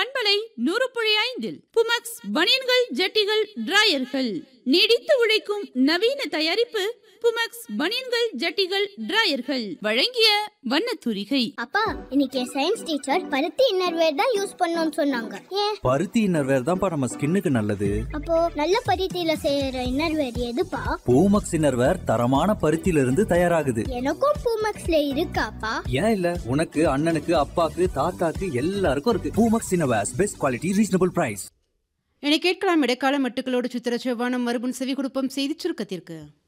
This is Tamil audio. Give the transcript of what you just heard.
பண்பலை 100.5 புமக்ஸ் பனியன்கள் ஜட்டிகள் டிராயர்கள் நீடித்து உழைக்கும் நவீன தயாரிப்பு புமக்ஸ் பனியன்கள் ஜட்டிகள் டிராயர்கள் வழங்கிய வண்ணத்துரிகை. அப்பா, இன்னைக்கு சயின்ஸ் டீச்சர் பருத்தி இன்னர்வேர் தான் யூஸ் பண்ணணும்னு சொன்னாங்க. ஏன்? பருத்தி இன்னர்வேர் தான்ப்பா நம்ம ஸ்கின்னுக்கு நல்லது. அப்போ நல்ல பருத்தியில செய்யற இன்னர்வேர் எதுப்பா? பூமக்ஸ் இன்னர்வேர் தரமான பருத்தியில இருந்து தயாராகுது. எனக்கும் பூமக்ஸ்ல இருக்காப்பா? ஏன் இல்ல, உனக்கு அண்ணனுக்கு அப்பாக்கு தாத்தாக்கு எல்லாருக்கும் இருக்கு. Poomex innerwear, best quality, reasonable price. என கேட்கலாம். இடைக்கால மட்டுக்களோடு சித்திர செவ்வானம் மறுபுன் செவி கொடுப்போம் செய்தி சுருக்கத்திற்கு.